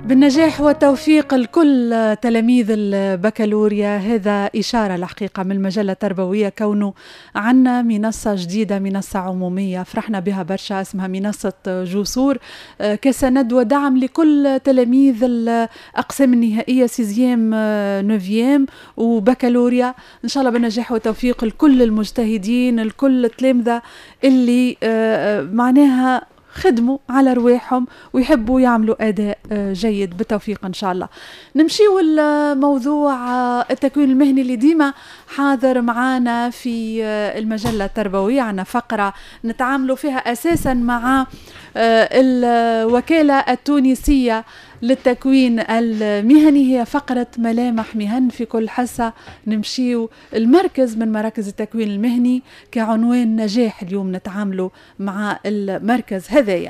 بالنجاح والتوفيق لكل تلاميذ البكالوريا. هذا إشارة الحقيقة من المجلة التربوية كونه عنا منصة جديدة، منصة عمومية فرحنا بها برشا، اسمها منصة جسور، كسند ودعم لكل تلاميذ الأقسام النهائية سيزيام نوفيام وبكالوريا. إن شاء الله بالنجاح والتوفيق لكل المجتهدين، لكل التلامذة اللي معناها خدموا على رواحهم ويحبوا يعملوا أداء جيد بالتوفيق إن شاء الله. نمشيو الموضوع التكوين المهني اللي ديما حاضر معانا في المجلة التربوية. عنا فقرة نتعاملوا فيها أساسا مع الوكالة التونسية للتكوين المهني، هي فقرة ملامح مهن. في كل حصة نمشيو المركز من مراكز التكوين المهني كعنوان نجاح. اليوم نتعاملوا مع المركز هذايا.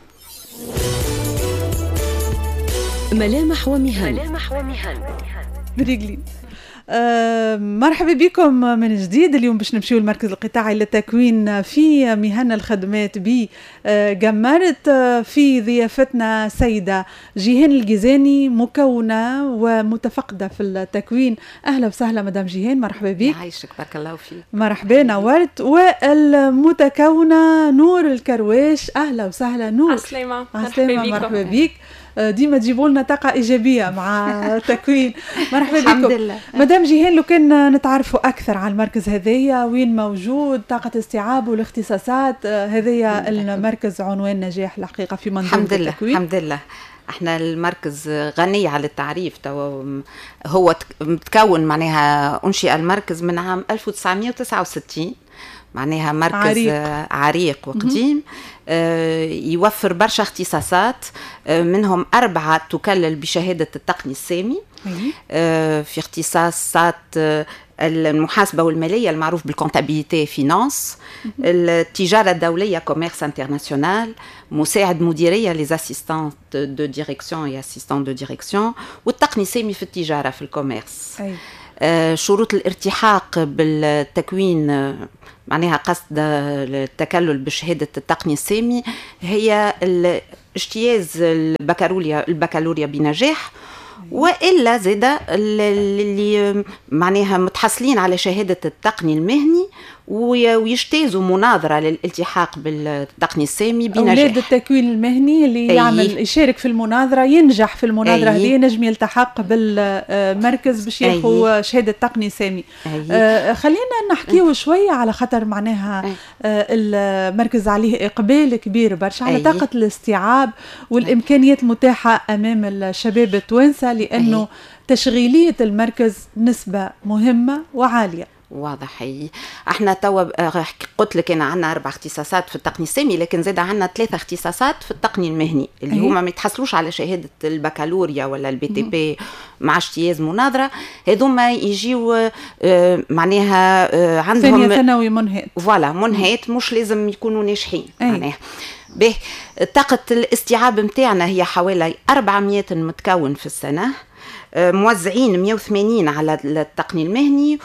ملامح ومهن. برجلي مرحبا بكم من جديد. اليوم باش نمشيو المركز القطاعي للتكوين في مهن الخدمات بجمرت. في ضيافتنا سيدة جيهان الجيزاني، مكونة ومتفقدة في التكوين. أهلا وسهلا مدام جيهان، مرحبا بك. عايشك بارك الله فيك. مرحبا، نورت. والمتكونة نور الكرواش، أهلا وسهلا نور. عسلامة، مرحبا بك. ديما تجيبوا لنا طاقة إيجابية مع التكوين. مرحبا بكم. الحمد لله. مدام جيهان، لو كان نتعرفوا أكثر عن المركز هذايا، وين موجود، طاقة استيعاب والاختصاصات هذايا المركز، عنوان نجاح الحقيقة في منظومة التكوين. الحمد لله. احنا المركز غني على التعريف. هو متكون، معناها أنشئ المركز من عام 1969، معناها مركز عريق وقديم. يوفر برشا اختصاصات، منهم 4 تكلل بشهادة التقني السامي. في اختصاصات المحاسبة والمالية المعروف بالكونتابيليتي فينانس، التجارة الدولية كوميرس انترناسيونال، مساعد مديرية لي اسيستانت دو ديريكسيون اي اسيستانت دو ديريكسيون، والتقني السامي في التجارة في الكوميرس. شروط الارتحاق بالتكوين، معناها قصد التكلل بشهادة التقني السامي، هي اجتياز البكالوريا بنجاح، وإلا زادة اللي معناها متحصلين على شهادة التقني المهني ويجتازوا مناظرة للالتحاق بالتقني السامي بنجاح. أولاد التكوين المهني اللي يشارك في المناظرة، ينجح في المناظرة هذه، ينجم يلتحق بالمركز باش ياخذ شهادة تقني سامي. خلينا نحكيو شوية على خاطر معناها المركز عليه إقبال كبير برشا على طاقة الاستيعاب والإمكانيات المتاحة أمام الشباب التوانسة، لأنه تشغيلية المركز نسبة مهمة وعالية. واضح. احنا توا قلت لك انا عندنا 4 اختصاصات في التقني السامي، لكن زاد عندنا 3 اختصاصات في التقني المهني اللي هما ما يتحصلوش على شهاده البكالوريا ولا البي تي بي مع اجتياز مناظره. هذوما يجيو معناها عندهم ثانيه ثانوي منهات، فوالا منهات، مش لازم يكونوا ناجحين. معناها به طاقه الاستيعاب نتاعنا هي حوالي 400 متكون في السنه، موزعين 180 على التقني المهني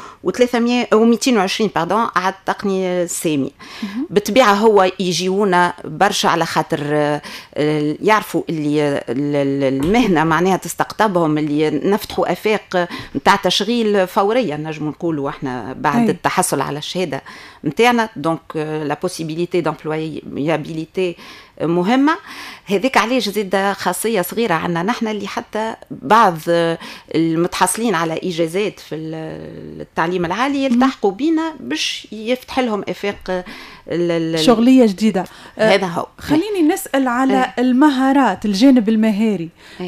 و220 على التقني السامي. بالطبيعة هو يجيونا برشا على خاطر يعرفوا اللي المهنة معناها تستقطبهم، اللي نفتحوا آفاق متاع تشغيل فورية نجم نقولوا احنا بعد التحصل على الشهادة متاعنا. دونك لا بوسيبيليتي دامبلويابيليتي مهمة. هذيك علاش زيد خاصية صغيرة عنا نحن، اللي حتى بعض المتحصلين على إجازات في التعليم العالي يلتحقوا بينا باش يفتح لهم آفاق شغلية جديدة. هذا هو. خليني نسأل على المهارات، الجانب المهاري،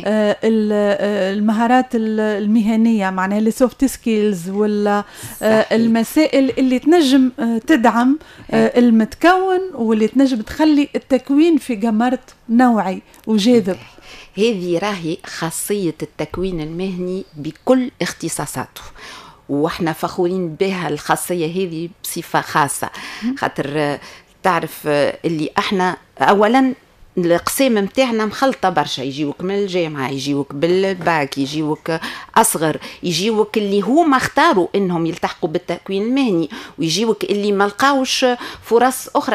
المهارات المهنية، معناها السوفت سكيلز ولا المسائل اللي تنجم تدعم المتكون واللي تنجم تخلي التكوين في جمرت نوعي وجاذب. هذه راهي خاصية التكوين المهني بكل اختصاصاته، واحنا فخورين بها الخاصية هذه بصفة خاصة. خاطر تعرف اللي احنا اولا القسام متاعنا مخلطه برشا، يجيوك من الجامعه، يجيوك بالباك، يجيوك اصغر، يجيوك اللي هما اختاروا انهم يلتحقوا بالتكوين المهني، ويجيوك اللي ما لقاوش فرص اخرى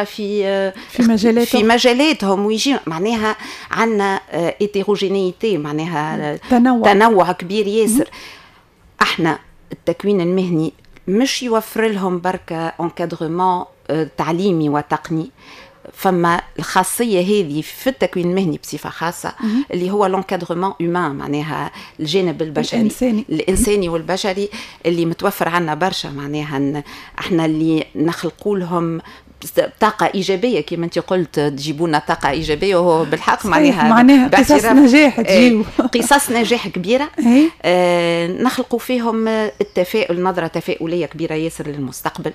في مجالاتهم، ويجي معناها عندنا ايتيروجينيتي، معناها تنوع كبير ياسر. احنا التكوين المهني مش يوفر لهم بركه انكادرمون تعليمي وتقني، فما الخاصية هذه في التكوين المهني بصفة خاصة اللي هو لونكادرمون هومان، معناها الجانب البشري الإنساني والبشري اللي متوفر عنا برشا. معناها احنا اللي نخلقوا لهم طاقة إيجابية كما أنت قلت، تجيبونا طاقة إيجابية، وهو بالحق معناها قصص نجاح تجيب قصص نجاح كبيرة. نخلقوا فيهم التفاؤل، نظرة تفاؤلية كبيرة ياسر للمستقبل.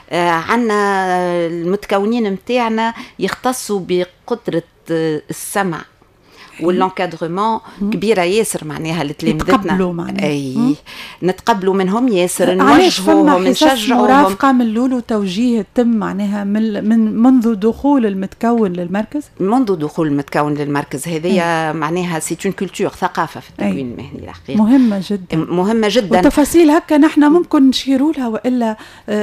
عنا المتكونين متاعنا يختصوا بقدرة السمع والانكادرمون كبيره ياسر، معناها لتلامذتنا نتقبلوا منهم ياسر، نوجهوهم، نشجعوهم. مرافقه من الاول وتوجيه تم معناها منذ دخول المتكون للمركز. منذ دخول المتكون للمركز هذه معناها سي اون كولتور، ثقافه في التكوين المهني الحقيقه مهمه جدا، مهمه جدا. وتفاصيل هكا نحن ممكن نشيروا لها والا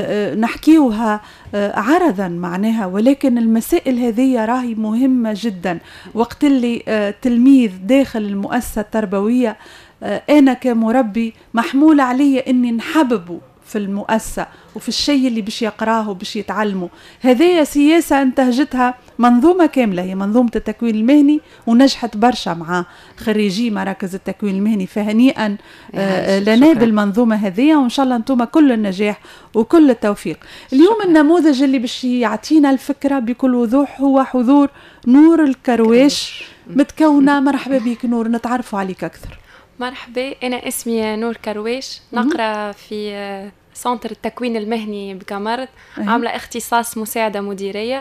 نحكيوها عرضا معناها، ولكن المسائل هذه راهي مهمه جدا. وقت اللي تلميذ داخل المؤسسة التربوية، أنا كمربي محمول علي أني نحببه في المؤسسة وفي الشيء اللي باش يقراه وباش يتعلمه. هذه سياسة انتهجتها منظومة كاملة، هي منظومة التكوين المهني، ونجحت برشا مع خريجي مراكز التكوين المهني، فهنيئا لنا بالمنظومة هذه، وإن شاء الله أنتم كل النجاح وكل التوفيق. اليوم النموذج اللي باش يعطينا الفكرة بكل وضوح هو حضور نور الكرويش. متكونة، مرحبا بك نور، نتعرفوا عليك أكثر. مرحبا، أنا اسمي نور كرويش، نقرأ في سنتر التكوين المهني بكامرت، عاملة اختصاص مساعدة مديرية.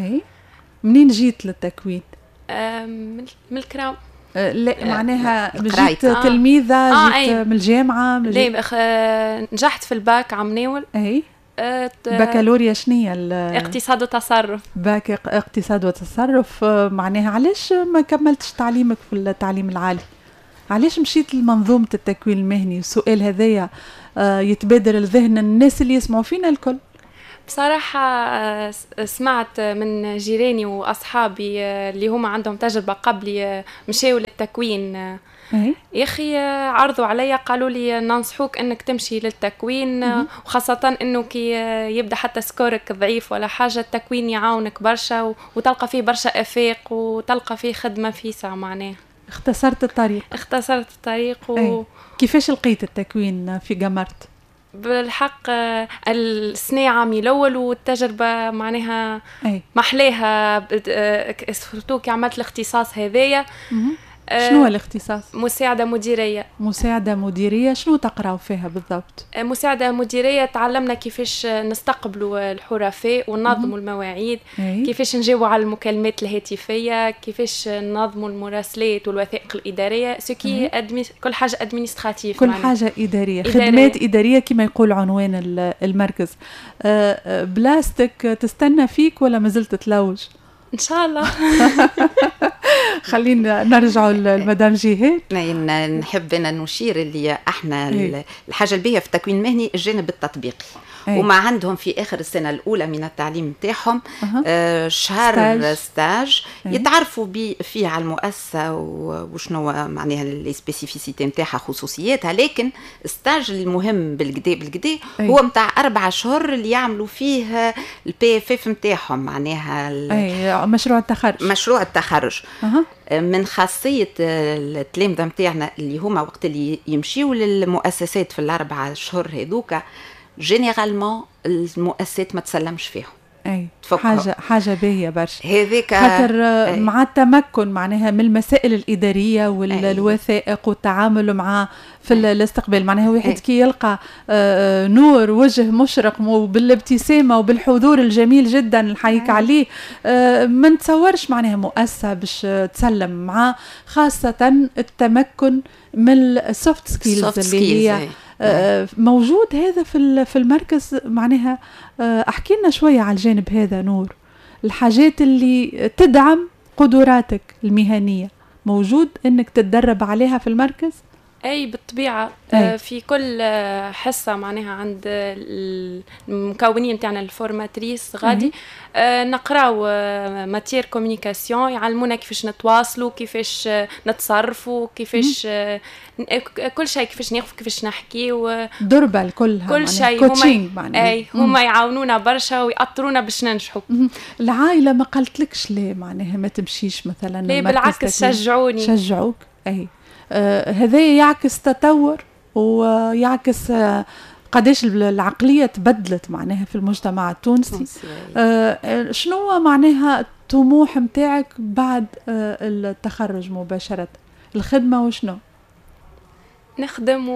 منين جيت للتكوين؟ من الكرام. لا معناها جيت تلميذة، جيت من الجامعة؟ لا، نجحت في الباك عم ناول. بكالوريا شنية؟ اقتصاد وتصرف. باك اقتصاد وتصرف. معناها علاش ما كملتش تعليمك في التعليم العالي؟ علاش مشيت لمنظومة التكوين المهني؟ السؤال هذايا يتبادر لذهن الناس اللي يسمعوا فينا الكل. بصراحة سمعت من جيراني وأصحابي اللي هم عندهم تجربة قبلي مشاو للتكوين، يا أخي عرضوا عليا قالوا لي ننصحوك أنك تمشي للتكوين، وخاصة أنه كي يبدأ حتى سكورك ضعيف ولا حاجة، التكوين يعاونك برشا وتلقى فيه برشا أفاق وتلقى فيه خدمة فيسع. معناه اختصرت الطريق. كيفاش لقيت التكوين في جامرت؟ بالحق السنة عامي الأول، والتجربة معناها محلاها، سورتو كي عملت الاختصاص هذايا. شنو الاختصاص؟ مساعدة مديرية. شنو تقرأوا فيها بالضبط؟ مساعدة مديرية تعلمنا كيفاش نستقبلوا الحرفاء وننظموا المواعيد، كيفاش نجاوبوا على المكالمات الهاتفية، كيفاش ننظموا المراسلات والوثائق الإدارية، كل حاجة أدمينستراتيف، كل حاجة إدارية. خدمات إدارية كما يقول عنوان المركز. بلاستيك تستنى فيك ولا مازلت تلوج؟ إن شاء الله. خلينا نرجعوا لمدام جيهان. نحب أنا نشير اللي احنا الحاجة الباهية في التكوين المهني الجانب التطبيقي. وما عندهم في آخر السنة الأولى من التعليم تاعهم شهر ستاج يتعرفوا فيه على المؤسسة وشنو معناها السبيسيفيسيتي نتاعها، خصوصياتها. لكن ستاج المهم بالكدا هو متاع 4 شهور اللي يعملوا فيه البي اف اف نتاعهم، معناها مشروع التخرج. من خاصية التلامذة نتاعنا اللي هما وقت اللي يمشيوا للمؤسسات في ال4 شهور هذوكا، جينيرالمون المؤسسات ما تسلمش فيهم. حاجة باهية برشا هذيك، خاطر مع التمكن معناها من المسائل الإدارية والوثائق والتعامل مع في الاستقبال. معناها واحد كي يلقى نور وجه مشرق بالابتسامة وبالحضور الجميل جدا نحييك عليه، ما نتصورش معناها مؤسسة باش تسلم معاه، خاصة التمكن من السوفت سكيلز اللي هي موجود هذا في المركز. معناها احكي لنا شوية على الجانب هذا نور، الحاجات اللي تدعم قدراتك المهنية موجود انك تتدرب عليها في المركز؟ اي بالطبيعه. في كل حصه معناها عند المكونين تاعنا الفورماتريس غادي نقراو ماتير كومونيكاسيون، يعلمونا كيفاش نتواصلوا، كيفاش نتصرفوا، كيفاش كل شيء، كيفاش ناخذ، كيفاش نحكي دربة كلها كل شيء. هما يعاونونا برشا ويأطرونا باش ننجحوا. العائله ما قالتلكش ليه معناها ما تمشيش مثلا؟ ليه بالعكس شجعوك. اي هذا يعكس تطور ويعكس قديش العقلية تبدلت معناها في المجتمع التونسي. شنو معناها الطموح متاعك بعد التخرج مباشرة؟ الخدمة وشنو؟ نخدم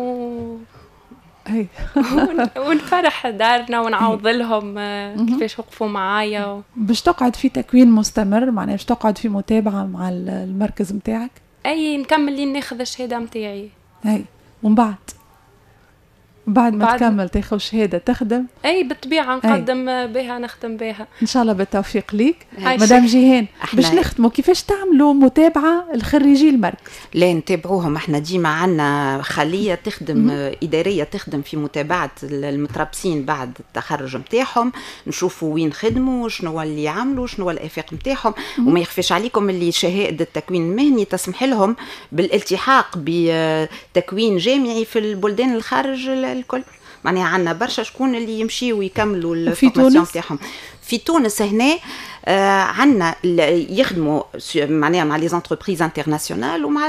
ونفرح دارنا ونعوض لهم كيفاش وقفوا معايا باش تقعد في تكوين مستمر معناها باش تقعد في متابعة مع المركز متاعك؟ اي نكمل لين ناخذ الشهاده متاعي. اي ومن بعد ما تكمل تاخذ شهاده تخدم؟ اي بالطبيعه نقدم بها، نخدم بها ان شاء الله. بالتوفيق ليك مدام جيهان. باش نختموا كيفاش تعملوا متابعه الخريجي المركز؟ لا نتابعوهم احنا ديما عندنا خليه تخدم اداريه تخدم في متابعه المتربصين بعد التخرج نتاعهم، نشوفوا وين خدموا، شنو اللي عملوا، شنو الافاق نتاعهم. وما يخفيش عليكم اللي شهاده التكوين المهني تسمح لهم بالالتحاق بتكوين جامعي في البلدان الخارج الكل. معناها عندنا برشا شكون اللي يمشيوا ويكملوا الفورماسيون تاعهم في تونس. هنا عندنا يخدموا معناها مع لي زونتربريز انترناسيونال ومع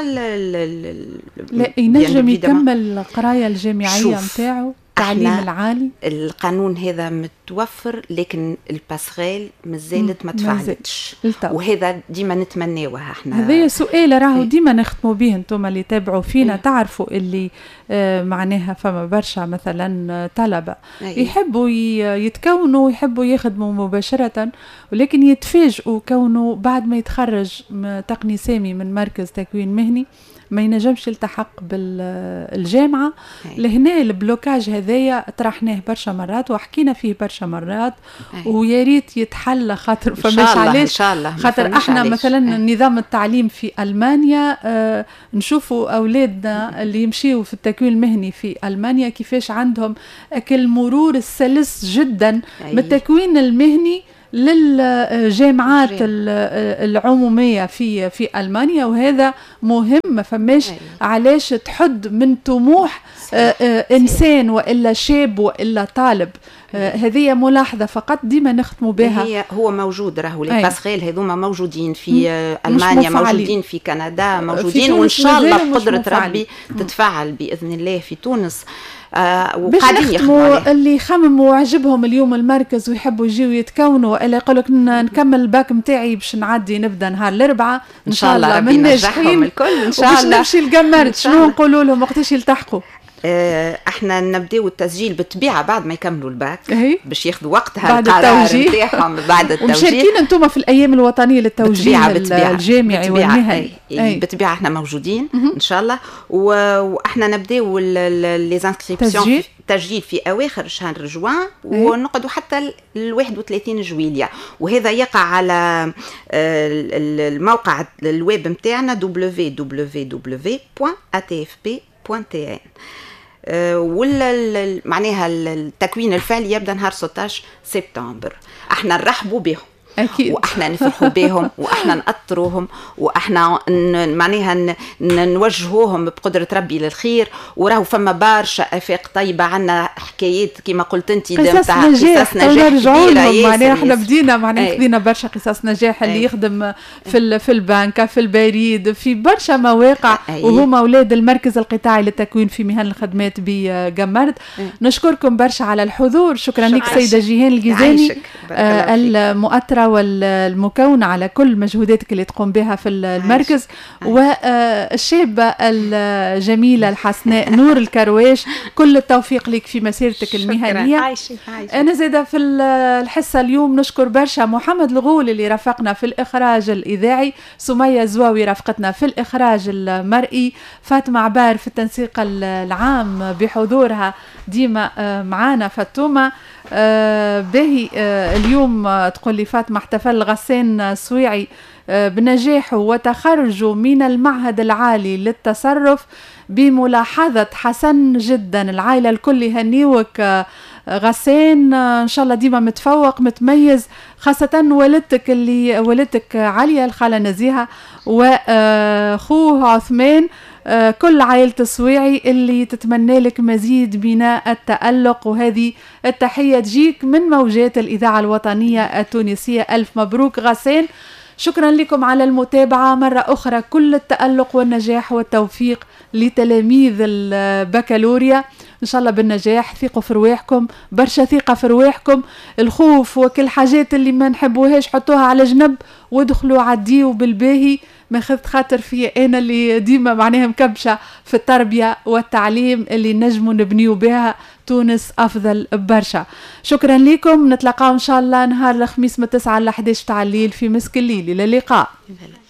لا ينجم يكمل القرايه الجامعيه نتاعو التعليم العالي. القانون هذا متوفر لكن الباسريل مازالت ما تفعلتش، وهذا ديما نتمناوها احنا. هذا سؤال راهو ديما نختموا به انتم اللي تابعوا فينا. تعرفوا اللي معناها فما برشا مثلا طلبه يحبوا يتكونوا ويحبوا يخدموا مباشره، ولكن يتفاجئوا كونه بعد ما يتخرج تقني سامي من مركز تكوين مهني ما ينجمش يلتحق بالجامعة. لهنا البلوكاج هذايا طرحناه برشا مرات وحكينا فيه برشا مرات، ويا ريت يتحل خاطر فماش علاش. خاطر احنا مثلا نظام التعليم في ألمانيا نشوفوا أولادنا اللي يمشيوا في التكوين المهني في ألمانيا كيفاش عندهم أكل مرور السلس جدا من التكوين المهني للجامعات العمومية في ألمانيا، وهذا مهم. ما فماش علاش تحد من طموح إنسان وإلا شاب وإلا طالب. هذه ملاحظة فقط ديما نختموا بها. هو موجود راهو لي باسريل هذوما موجودين في ألمانيا، موجودين في كندا، موجودين، وإن شاء الله بقدرة ربي تتفعل بإذن الله في تونس. وقاعدين يخدموا اللي يخمموا وعجبهم اليوم المركز ويحبوا يجيوا يتكونوا، الا يقول لك نكمل الباك نتاعي باش نعدي نبدا نهار الاربعاء ان شاء الله من ناجحين الكل ان شاء الله. نمشي لقمرت شنو نقولوا لهم وقتاش يلتحقوا؟ احنا نبداو التسجيل بالطبيعه بعد ما يكملوا الباك باش ياخذوا وقتها بعد التوجيه نتاعهم بعد التوجيه. ومشاركين انتم في الايام الوطنيه للتوجيه الجامعي والمهني. بالطبيعه احنا موجودين ان شاء الله. واحنا نبداو لي انسكريبسيون تسجيل في اواخر شهر جوان ونقعدوا حتى 31 جويلية، وهذا يقع على الموقع الويب نتاعنا www.atfp.tn. ولا معناها التكوين الفعلي يبدا نهار 16 سبتمبر. احنا نرحبوا بهم أكيد. واحنا نفرحوا بهم واحنا نأطروهم واحنا معناها نوجهوهم بقدرة ربي للخير. وراهو فما برشا افاق طيبه، عندنا حكايات كما قلت انت قصص نجاح كبيره. معناها احنا بدينا معناها خذينا برشا قصص نجاح اللي يخدم في البنكه، في البريد، في برشا مواقع، وهما اولاد المركز القطاعي للتكوين في مهن الخدمات بقمرت. نشكركم برشا على الحضور. شكرا لك سيده جيهان الجيزاني المؤطرة والمكونة على كل مجهوداتك اللي تقوم بها في المركز، والشابة الجميلة الحسناء نور الكرواش. كل التوفيق لك في مسيرتك المهنية. عايشة. أنا زيادة في الحصة اليوم نشكر برشا محمد الغول اللي رافقنا في الإخراج الإذاعي، سمية زواوي رافقتنا في الإخراج المرئي، فاطمة عبار في التنسيق العام بحضورها ديما معانا فاطمة. باهي اليوم تقول لي فاطمة ما احتفل غسان سويعي بنجاحه وتخرجه من المعهد العالي للتصرف بملاحظة حسن جدا. العائلة الكل يهنيوك غسان، ان شاء الله ديما متفوق متميز، خاصة والدتك عليا الخالة نزيهة واخوه عثمان، كل عائلة السويعي اللي تتمنى لك مزيد بناء التألق. وهذه التحية تجيك من موجات الإذاعة الوطنية التونسية. ألف مبروك غسان، شكرا لكم على المتابعة مرة أخرى. كل التألق والنجاح والتوفيق لتلاميذ البكالوريا، إن شاء الله بالنجاح. ثقوا في رواحكم، برشا ثقة في رواحكم. الخوف وكل حاجات اللي ما نحبوهاش حطوها على جنب وادخلوا عديوا بالباهي. ما خذت خاطر في أنا اللي ديما معناها مكبشة في التربية والتعليم اللي نجموا نبنيوا بها تونس أفضل برشا. شكرا لكم، نتلقاو إن شاء الله نهار الخميس من 9 ل 11 تاع الليل في مسك الليل. إلى اللقاء.